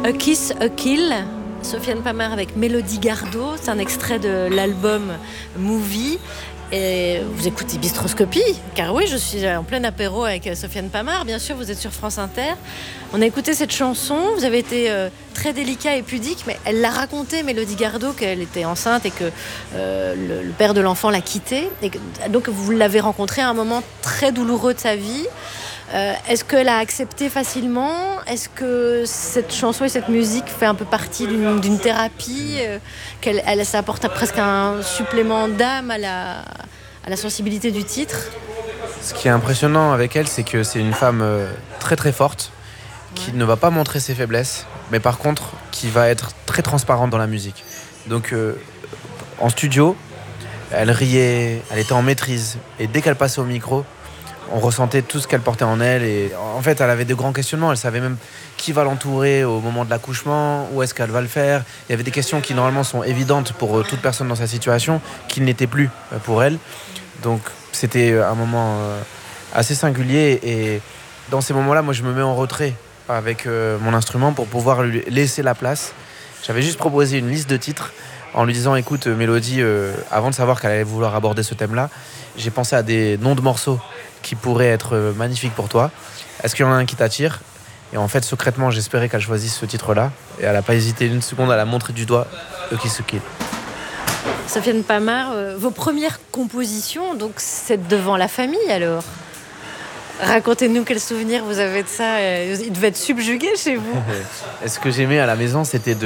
A Kiss, A Kill, Sofiane Pamart avec Mélodie Gardot, c'est un extrait de l'album Movie. Et vous écoutez Bistroscopie, car oui, je suis en plein apéro avec Sofiane Pamart, bien sûr, vous êtes sur France Inter. On a écouté cette chanson, vous avez été très délicat et pudique, mais elle l'a raconté, Mélodie Gardot, qu'elle était enceinte et que le père de l'enfant l'a quittée. Et donc vous l'avez rencontrée à un moment très douloureux de sa vie. Est-ce qu'elle a accepté facilement ? Est-ce que cette chanson et cette musique fait un peu partie d'une thérapie ça apporte presque un supplément d'âme à la sensibilité du titre ? Ce qui est impressionnant avec elle, c'est que c'est une femme très très forte, qui ne va pas montrer ses faiblesses, mais par contre qui va être très transparente dans la musique. Donc en studio, elle riait, elle était en maîtrise, et dès qu'elle passait au micro, on ressentait tout ce qu'elle portait en elle. Et en fait, elle avait de grands questionnements. Elle savait même qui va l'entourer au moment de l'accouchement, où est-ce qu'elle va le faire. Il y avait des questions qui normalement sont évidentes pour toute personne dans sa situation, qui ne l'étaient plus pour elle. Donc c'était un moment assez singulier. Et dans ces moments-là, moi je me mets en retrait avec mon instrument pour pouvoir lui laisser la place. J'avais juste proposé une liste de titres en lui disant, écoute Mélodie, avant de savoir qu'elle allait vouloir aborder ce thème-là, j'ai pensé à des noms de morceaux qui pourrait être magnifique pour toi. Est-ce qu'il y en a un qui t'attire ? Et en fait, secrètement, j'espérais qu'elle choisisse ce titre-là. Et elle n'a pas hésité une seconde à la montrer du doigt. A Kiss, A Kill. Sofiane Pamart, vos premières compositions, donc c'est devant la famille alors ? Racontez-nous quels souvenirs vous avez de ça. Il devait être subjugué chez vous. Ce que j'aimais à la maison, c'était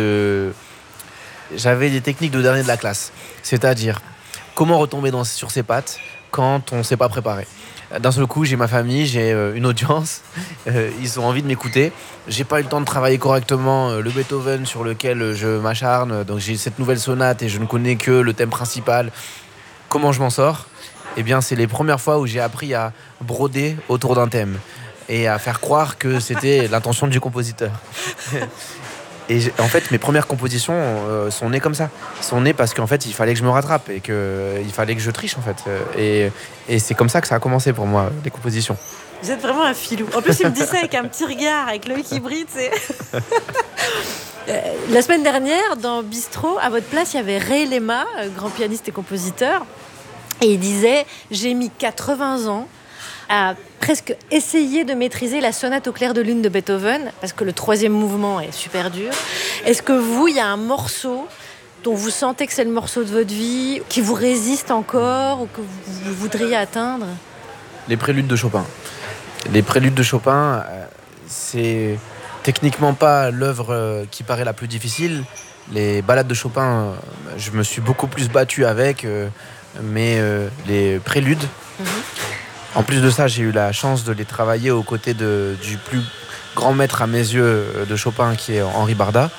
j'avais des techniques de dernier de la classe. C'est-à-dire, comment retomber sur ses pattes quand on ne s'est pas préparé. D'un seul coup, j'ai ma famille, j'ai une audience, ils ont envie de m'écouter. J'ai pas eu le temps de travailler correctement le Beethoven sur lequel je m'acharne, donc j'ai cette nouvelle sonate et je ne connais que le thème principal. Comment je m'en sors ? Eh bien, c'est les premières fois où j'ai appris à broder autour d'un thème et à faire croire que c'était l'intention du compositeur. Et en fait, mes premières compositions sont nées comme ça. Sont nées parce qu'en fait, il fallait que je me rattrape et qu'il fallait que je triche, en fait. Et c'est comme ça que ça a commencé pour moi, les compositions. Vous êtes vraiment un filou. En plus, il me dit ça avec un petit regard, avec l'œil qui brille, c'est... La semaine dernière, dans Bistro, à votre place, il y avait Ray Lema, grand pianiste et compositeur. Et il disait « J'ai mis 80 ans à presque essayer de maîtriser la sonate au clair de lune de Beethoven, parce que le troisième mouvement est super dur. Est-ce que vous, il y a un morceau dont vous sentez que c'est le morceau de votre vie, qui vous résiste encore, ou que vous voudriez atteindre ? Les préludes de Chopin. Les préludes de Chopin, c'est techniquement pas l'œuvre qui paraît la plus difficile. Les ballades de Chopin, je me suis beaucoup plus battu avec, mais les préludes... En plus de ça, j'ai eu la chance de les travailler aux côtés du plus grand maître à mes yeux de Chopin, qui est Henri Barda.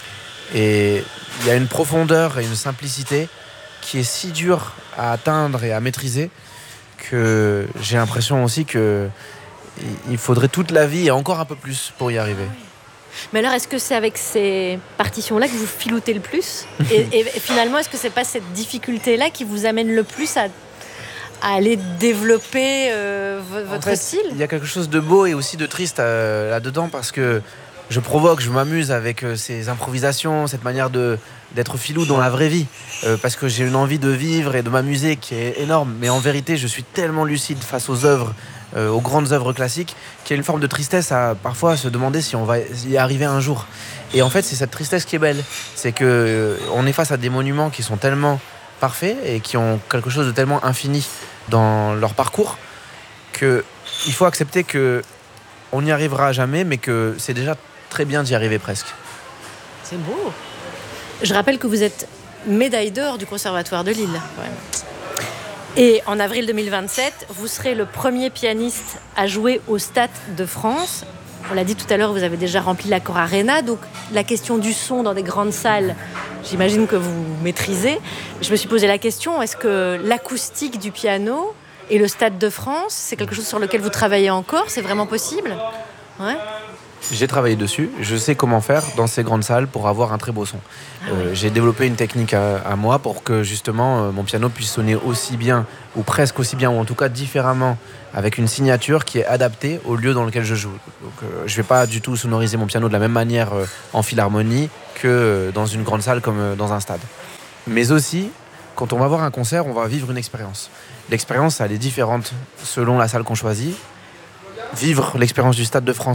Et il y a une profondeur et une simplicité qui est si dure à atteindre et à maîtriser que j'ai l'impression aussi qu'il faudrait toute la vie et encore un peu plus pour y arriver. Mais alors, est-ce que c'est avec ces partitions-là que vous filoutez le plus ? et finalement, est-ce que c'est pas cette difficulté-là qui vous amène le plus à aller développer votre style ? Il y a quelque chose de beau et aussi de triste là-dedans, parce que je provoque, je m'amuse avec ces improvisations, cette manière d'être filou dans la vraie vie, parce que j'ai une envie de vivre et de m'amuser qui est énorme. Mais en vérité, je suis tellement lucide face aux œuvres, aux grandes œuvres classiques, qu'il y a une forme de tristesse à parfois se demander si on va y arriver un jour. Et en fait, c'est cette tristesse qui est belle. C'est qu'on est face à des monuments qui sont tellement parfaits et qui ont quelque chose de tellement infini dans leur parcours qu'il faut accepter qu'on n'y arrivera jamais, mais que c'est déjà très bien d'y arriver presque. C'est beau. Je rappelle que vous êtes médaille d'or du Conservatoire de Lille. Ouais. Et en avril 2027, vous serez le premier pianiste à jouer au Stade de France. On l'a dit tout à l'heure, vous avez déjà rempli l'Accor Arena, donc la question du son dans des grandes salles, j'imagine que vous maîtrisez. Je me suis posé la question, est-ce que l'acoustique du piano et le Stade de France, c'est quelque chose sur lequel vous travaillez encore ? C'est vraiment possible ? Ouais. J'ai travaillé dessus, je sais comment faire dans ces grandes salles pour avoir un très beau son. J'ai développé une technique à moi pour que justement mon piano puisse sonner aussi bien, ou presque aussi bien, ou en tout cas différemment, avec une signature qui est adaptée au lieu dans lequel je joue. Donc je ne vais pas du tout sonoriser mon piano de la même manière en philharmonie que dans une grande salle comme dans un stade. Mais aussi, quand on va voir un concert, on va vivre une expérience. L'expérience, elle est différente selon la salle qu'on choisit. Vivre l'expérience du Stade de France